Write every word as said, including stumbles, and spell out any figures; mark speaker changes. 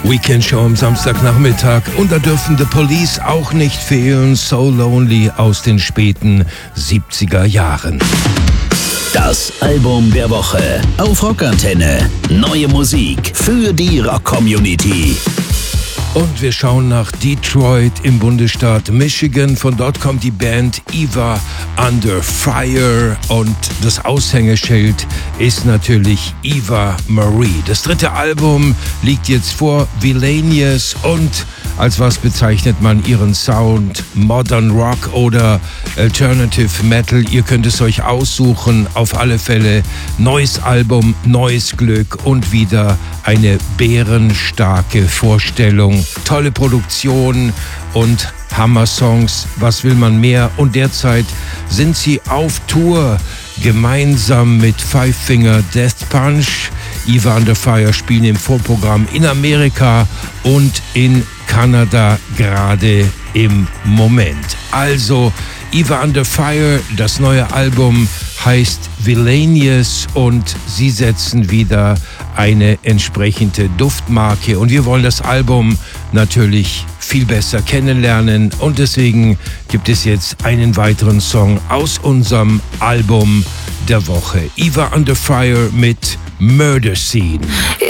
Speaker 1: Weekend Show am Samstagnachmittag und da dürfen The Police auch nicht fehlen. So Lonely aus den späten siebziger Jahren.
Speaker 2: Das Album der Woche auf Rockantenne. Neue Musik für die Rock-Community.
Speaker 1: Und wir schauen nach Detroit im Bundesstaat Michigan. Von dort kommt die Band Eva Under Fire und das Aushängeschild ist natürlich Eva Marie. Das dritte Album liegt jetzt vor, Villainius, und als was bezeichnet man ihren Sound? Modern Rock oder Alternative Metal? Ihr könnt es euch aussuchen. Auf alle Fälle neues Album, neues Glück und wieder eine bärenstarke Vorstellung. Tolle Produktion und Hammer-Songs. Was will man mehr? Und derzeit sind sie auf Tour gemeinsam mit Five Finger Death Punch. Eva Under Fire spielen im Vorprogramm in Amerika und in Kanada gerade im Moment. Also Eva Under Fire, das neue Album heißt Villainius und sie setzen wieder eine entsprechende Duftmarke und wir wollen das Album natürlich viel besser kennenlernen und deswegen gibt es jetzt einen weiteren Song aus unserem Album der Woche. Eva Under Fire mit Murder Scene.